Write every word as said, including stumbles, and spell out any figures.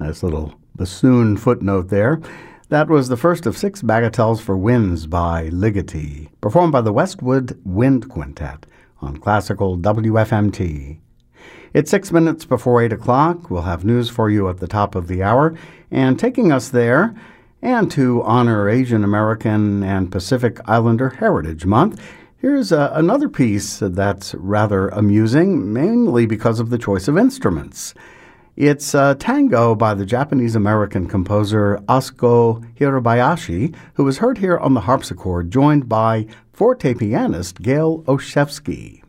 Nice little bassoon footnote there. That was the first of six bagatelles for winds by Ligeti, performed by the Westwood Wind Quintet on classical W F M T. It's six minutes before eight o'clock. We'll have news for you at the top of the hour. And taking us there, and to honor Asian American and Pacific Islander Heritage Month, here's uh, another piece that's rather amusing, mainly because of the choice of instruments. It's a tango by the Japanese-American composer Asuko Hirabayashi, who was heard here on the harpsichord, joined by forte pianist Gail Oshevsky.